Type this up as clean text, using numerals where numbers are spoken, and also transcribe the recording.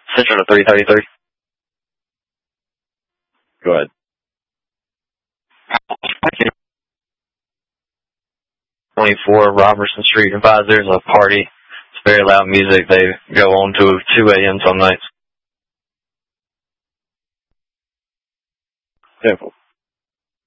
Central to 333. Go ahead. 24 Robertson Street. Advise there's a party. It's very loud music. They go on to 2 a.m. some nights. 10-4.